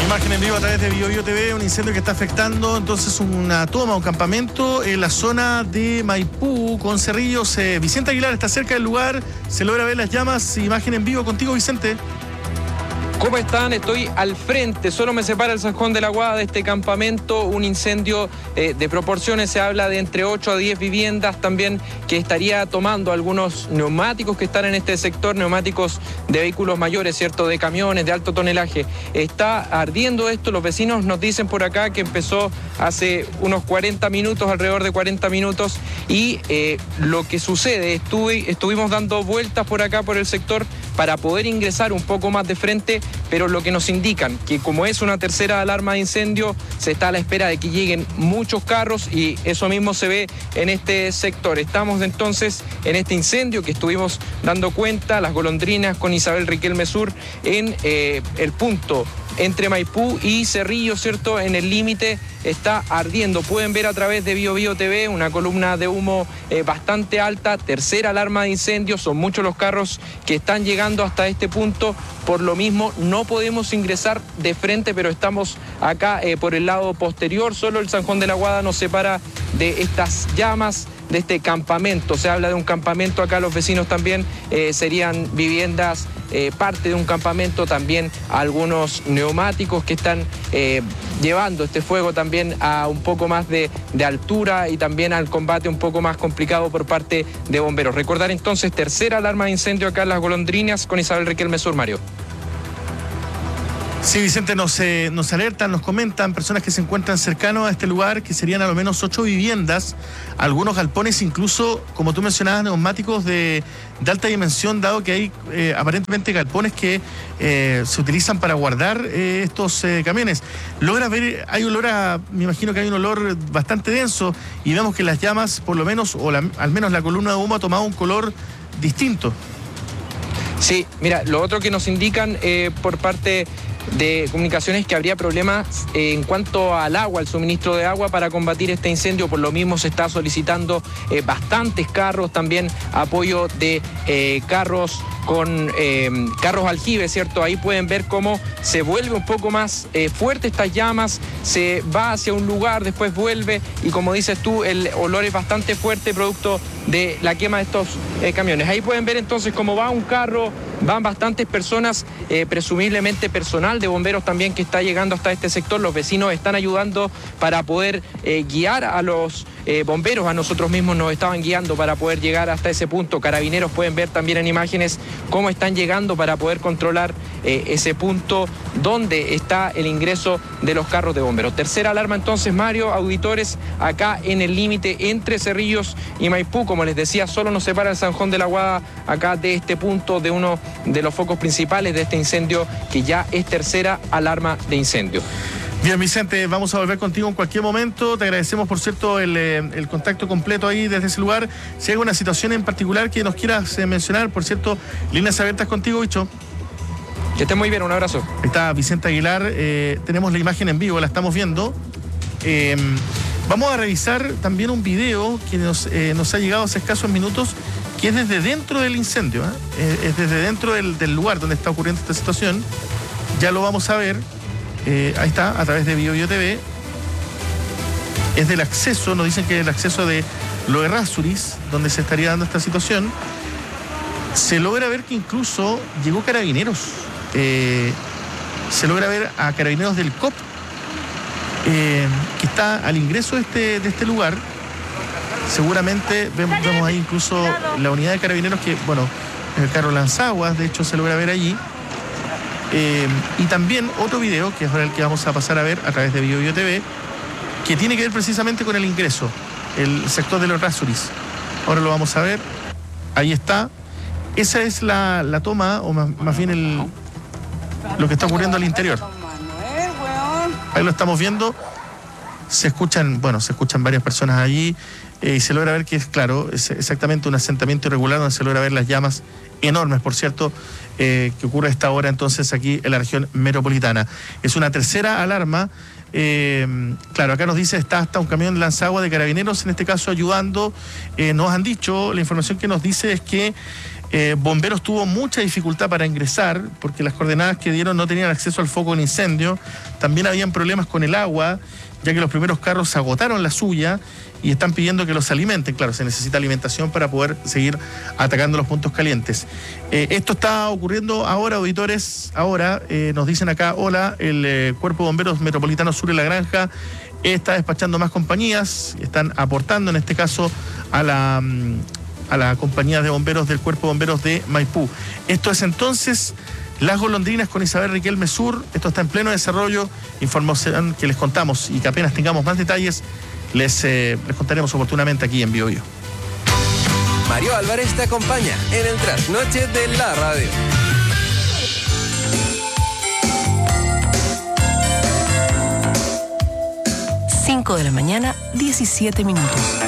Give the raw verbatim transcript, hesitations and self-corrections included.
Imagen en vivo a través de Bio Bio T V, un incendio que está afectando entonces una toma, un campamento en la zona de Maipú con Cerrillos. Eh, Vicente Aguilar está cerca del lugar, se logra ver las llamas. Imagen en vivo contigo, Vicente. ¿Cómo están? Estoy al frente, solo me separa el Zanjón de la Guada de este campamento, un incendio eh, de proporciones, se habla de entre ocho a diez viviendas también, que estaría tomando algunos neumáticos que están en este sector, neumáticos de vehículos mayores, ¿cierto?, de camiones, de alto tonelaje. Está ardiendo esto, los vecinos nos dicen por acá que empezó hace unos cuarenta minutos, alrededor de cuarenta minutos, y eh, lo que sucede, estuve, estuvimos dando vueltas por acá, por el sector, para poder ingresar un poco más de frente, pero lo que nos indican, que como es una tercera alarma de incendio, se está a la espera de que lleguen muchos carros y eso mismo se ve en este sector. Estamos entonces en este incendio que estuvimos dando cuenta, Las Golondrinas con Isabel Riquelme Sur, en eh, el punto entre Maipú y Cerrillos, ¿cierto? En el límite está ardiendo. Pueden ver a través de Bio Bio T V una columna de humo eh, bastante alta, tercera alarma de incendio, son muchos los carros que están llegando hasta este punto, por lo mismo no podemos ingresar de frente, pero estamos acá eh, por el lado posterior, solo el Zanjón de la Guada nos separa de estas llamas, de este campamento. Se habla de un campamento acá, los vecinos también, eh, serían viviendas, eh, parte de un campamento, también algunos neumáticos que están eh, llevando este fuego también a un poco más de, de altura y también al combate un poco más complicado por parte de bomberos. Recordar entonces, tercera alarma de incendio acá en Las Golondrinas con Isabel Riquelme Sur, Mario. Sí, Vicente, nos, eh, nos alertan, nos comentan personas que se encuentran cercanos a este lugar, que serían a lo menos ocho viviendas, algunos galpones, incluso, como tú mencionabas, neumáticos de, de alta dimensión, dado que hay eh, aparentemente galpones que eh, se utilizan para guardar eh, estos eh, camiones. Logra ver, hay olor a, me imagino que hay un olor bastante denso, y vemos que las llamas, por lo menos, o la, al menos la columna de humo ha tomado un color distinto. Sí, mira, lo otro que nos indican eh, por parte de comunicaciones que habría problemas eh, en cuanto al agua, al suministro de agua para combatir este incendio. Por lo mismo se está solicitando eh, bastantes carros, también apoyo de eh, carros con eh, carros aljibes, ¿cierto? Ahí pueden ver cómo se vuelve un poco más eh, fuerte estas llamas, se va hacia un lugar, después vuelve, y como dices tú, el olor es bastante fuerte producto de la quema de estos eh, camiones. Ahí pueden ver entonces cómo va un carro, van bastantes personas, eh, presumiblemente personal de bomberos también que está llegando hasta este sector. Los vecinos están ayudando para poder eh, guiar a los eh, bomberos, a nosotros mismos nos estaban guiando para poder llegar hasta ese punto. Carabineros pueden ver también en imágenes cómo están llegando para poder controlar eh, ese punto donde está el ingreso de los carros de bomberos. Tercera alarma entonces, Mario, auditores, acá en el límite entre Cerrillos y Maipú. Como les decía, solo nos separa el Zanjón de la Guada acá de este punto, de uno de los focos principales de este incendio, que ya es tercera alarma de incendio. Bien, Vicente, vamos a volver contigo en cualquier momento. Te agradecemos, por cierto, el, el contacto completo ahí desde ese lugar. Si hay alguna situación en particular que nos quieras eh, mencionar, por cierto, líneas abiertas contigo, Bicho. Que esté muy bien, un abrazo. Ahí está Vicente Aguilar, eh, tenemos la imagen en vivo, la estamos viendo. Eh, vamos a revisar también un video que nos, eh, nos ha llegado hace escasos minutos, que es desde dentro del incendio, ¿eh? Eh, es desde dentro del, del lugar donde está ocurriendo esta situación. Ya lo vamos a ver. Eh, ahí está, a través de Bio Bio T V. Es del acceso, nos dicen que es el acceso de Lo Errázuriz, donde se estaría dando esta situación. Se logra ver que incluso llegó Carabineros. Eh, se logra ver a Carabineros del C O P, eh, que está al ingreso de este, de este lugar. Seguramente vemos, vemos ahí incluso la unidad de Carabineros que, bueno, el carro lanzaguas, de hecho se logra ver allí. Eh, y también otro video, que es el que vamos a pasar a ver a través de Bio Bio T V, que tiene que ver precisamente con el ingreso, el sector de Los Errázuriz. Ahora lo vamos a ver. Ahí está. Esa es la, la toma, o más, más bien el, lo que está ocurriendo al interior. Ahí lo estamos viendo. Se escuchan, bueno, se escuchan varias personas allí, eh, y se logra ver que es, claro, es exactamente un asentamiento irregular donde se logra ver las llamas enormes, por cierto, eh, que ocurre a esta hora entonces aquí en la región metropolitana. Es una tercera alarma. Eh, claro, acá nos dice, está hasta un camión de lanzagua de Carabineros, en este caso ayudando. Eh, nos han dicho, la información que nos dice es que Eh, bomberos tuvo mucha dificultad para ingresar porque las coordenadas que dieron no tenían acceso al foco del incendio. También habían problemas con el agua, ya que los primeros carros agotaron la suya y están pidiendo que los alimenten. Claro, se necesita alimentación para poder seguir atacando los puntos calientes. Eh, esto está ocurriendo ahora, auditores. Ahora eh, nos dicen acá, hola, el eh, Cuerpo de Bomberos Metropolitano Sur de La Granja está despachando más compañías, están aportando en este caso a la... a la compañía de bomberos del Cuerpo de Bomberos de Maipú. Esto es entonces Las Golondrinas con Isabel Riquelme Sur. Esto está en pleno desarrollo. Información que les contamos y que apenas tengamos más detalles, les, eh, les contaremos oportunamente aquí en Bio Bio. Mario Álvarez te acompaña en el trasnoche de la radio. cinco de la mañana, diecisiete minutos.